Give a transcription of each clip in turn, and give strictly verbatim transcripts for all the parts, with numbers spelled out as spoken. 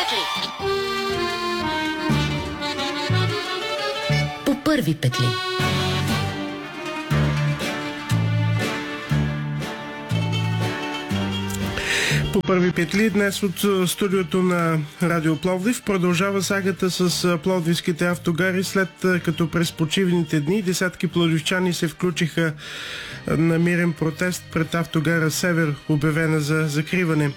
петли. По първи петли. По първи петли днес от студиото на Радио Пловдив продължава сагата с пловдивските автогари, след като през почивните дни десетки пловдивчани се включиха на мирен протест пред автогара Север, обявена за закриване.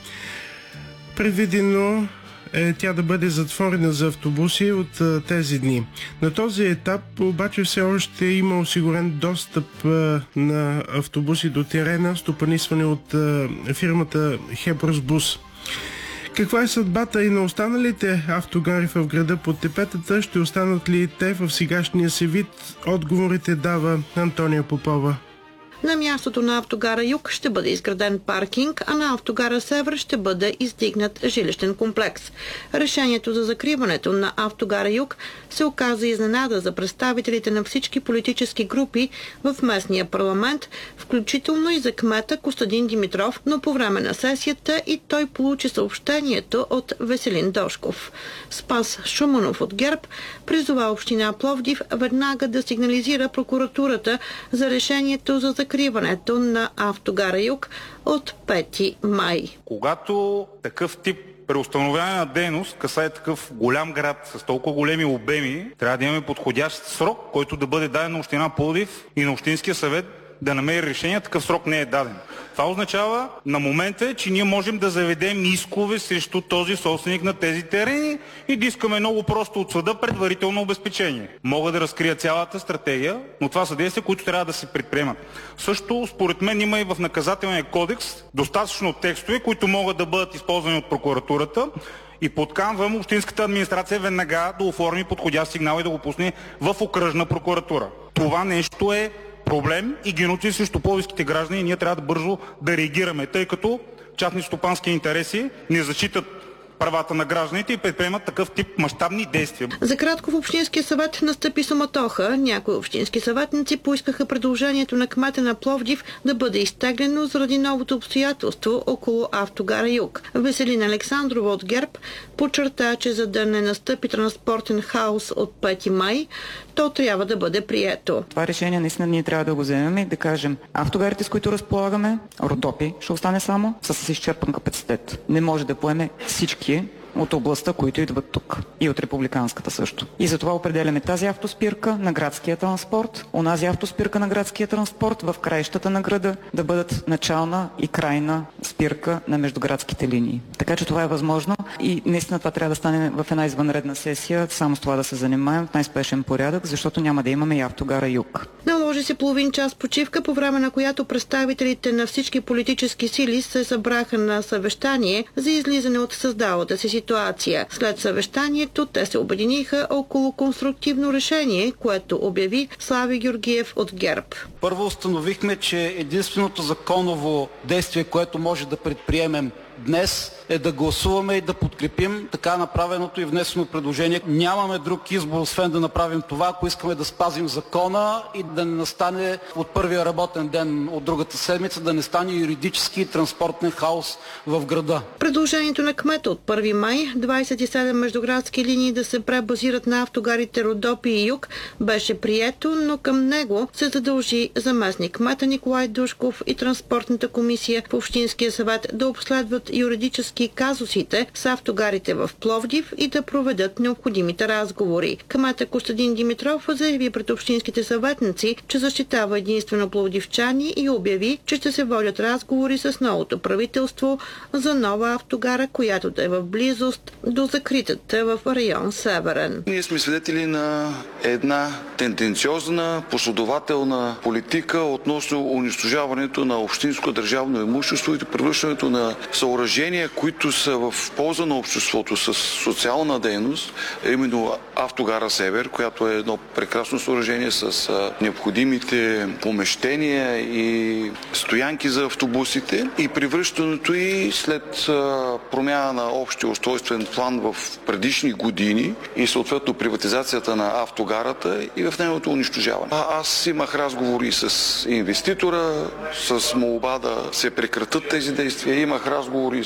Предвидено е тя да бъде затворена за автобуси от а, тези дни. На този етап обаче все още има осигурен достъп а, на автобуси до терена, стопанисване от а, фирмата Хебросбус. Каква е съдбата и на останалите автогари в града под тепетата? Ще останат ли те в сегашния си вид? Отговорите дава Антония Попова. На мястото на автогара Юг ще бъде изграден паркинг, а на автогара Север ще бъде издигнат жилищен комплекс. Решението за закриването на автогара Юг се оказа изненада за представителите на всички политически групи в местния парламент, включително и за кмета Костадин Димитров, но по време на сесията и той получи съобщението от Веселин Дошков. Спас Шуманов от ГЕРБ призова община Пловдив веднага да сигнализира прокуратурата за решението за закриването на автогара Юг от пети май. Когато такъв тип преустановяване на дейност касае такъв голям град с толкова големи обеми, трябва да имаме подходящ срок, който да бъде даден на община Пловдив и на Общинския съвет да намери решение. Такъв срок не е даден. Това означава на момента, че ние можем да заведем искове срещу този собственик на тези терени и да искаме много просто от съда предварително обезпечение. Мога да разкрия цялата стратегия, но това са действия, които трябва да се предприемат. Също, според мен, има и в наказателния кодекс достатъчно текстове, които могат да бъдат използвани от прокуратурата, и подканвам общинската администрация веднага да оформи подходящ сигнал и да го пусне в окръжна прокуратура. Това нещо е проблем и геноцид срещу пловдивските граждани и ние трябва да бързо да реагираме, тъй като частни стопански интереси не зачитат правата на гражданите и предприемат такъв тип мащабни действия. За кратко в Общинския съвет настъпи суматоха. Някои общински съветници поискаха предложението на кмета на Пловдив да бъде изтеглено заради новото обстоятелство около автогара Юг. Веселина Александрова от ГЕРБ подчерта, че за да не настъпи транспортен хаос от пети май, то трябва да бъде прието. Това решение наистина ние трябва да го вземем и да кажем: автогарите, с които разполагаме, Родопи ще остане само с изчерпан капацитет. Не може да поеме всички от областта, които идват тук. И от републиканската също. И затова определяме тази автоспирка на градския транспорт, онази автоспирка на градския транспорт в краищата на града да бъдат начална и крайна спирка на междуградските линии. Така че това е възможно и наистина това трябва да стане в една извънредна сесия, само с това да се занимаем в най-спешен порядък, защото няма да имаме и автогара Юг. Наложи се половин час почивка, по време на която представителите на всички политически сили се събраха на съвещание за излизане от създалата се ситуация. След съвещанието те се обединиха около конструктивно решение, което обяви Слави Георгиев от ГЕРБ. Първо установихме, че единственото законово действие, което може да предприемем днес, е да гласуваме и да подкрепим така направеното и внесено предложение. Нямаме друг избор, освен да направим това, ако искаме да спазим закона и да не настане от първия работен ден от другата седмица, да не стане юридически и транспортен хаос в града. Предложението на кмета от първи май двадесет и седем междуградски линии да се пребазират на автогарите Родопи и Юг беше прието, но към него се задължи заместник кмета Николай Душков и транспортната комисия в Общинския съвет да обследват юридически казусите с автогарите в Пловдив и да проведат необходимите разговори. Кмета Костадин Димитров заяви пред общинските съветници, че защитава единствено пловдивчани и обяви, че ще се водят разговори с новото правителство за нова автогара, която да е в близост до закритата в район Северен. Ние сме свидетели на една тенденциозна, последователна политика относно унищожаването на общинско държавно имущество и превръщането на съоръжения, които са в полза на обществото с социална дейност, именно автогара Север, която е едно прекрасно съоръжение с необходимите помещения и стоянки за автобусите, и превръщането и след промяна на общия устройствен план в предишни години и съответно приватизацията на автогарата и в неговото унищожаване. А, аз имах разговори с инвеститора, с молба да се прекратят тези действия, имах разговори с господин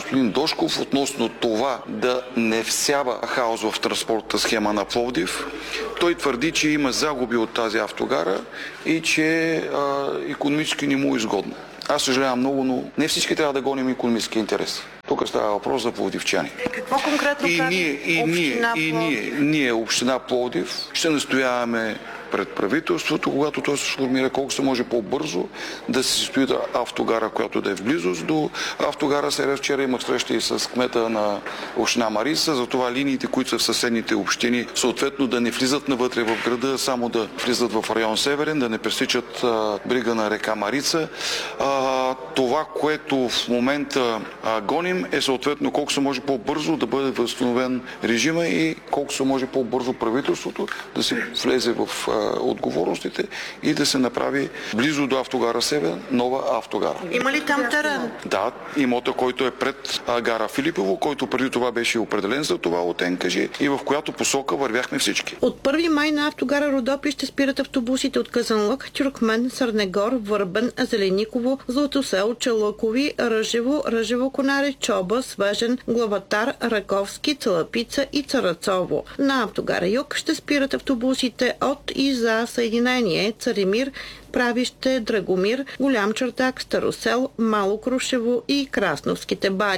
господин Дошков относно това да не всява хаос в транспортната схема на Пловдив. Той твърди, че има загуби от тази автогара и че а, икономически не му е изгодно. Аз съжалявам много, но не всички трябва да гоним икономически интерес. Тук става въпрос за пловдивчани. Какво конкретно и прави ние, и община ние, и ние, ние, община Пловдив, ще настояваме пред правителството, когато то се сформира колко се може по-бързо да се състои автогара, която да е в близост до автогара Север. Вчера имах среща и с кмета на община Марица, за това линиите, които са в съседните общини, съответно да не влизат навътре в града, само да влизат в район Северен, да не пресичат а, брига на река Марица. А, това, което в момента а, гоним, е съответно колко се може по-бързо да бъде възстановен режима и колко се може по-бързо правителството да се влезе в а, отговорностите и да се направи близо до автогара Север нова автогара. Има ли там терен? Да, имота, който е пред а, гара Филипово, който преди това беше определен за това от Н К Ж и в която посока вървяхме всички. От първи май на автогара Родопи ще спират автобусите от Казанлък, Тюркмен, Сърнегор, Върбен, Зелениково, Златосел, Чалъкови, Ръжево, Ръжево Конаре, Чоба, Свежен, Главатар, Раковски, Цалапица и Царацово. На автогара Юг ще спират автобусите от и за Съединение, Царемир, Правище, Драгомир, Голям Чардак, Старосел, Мало Крушево и Красновските бани.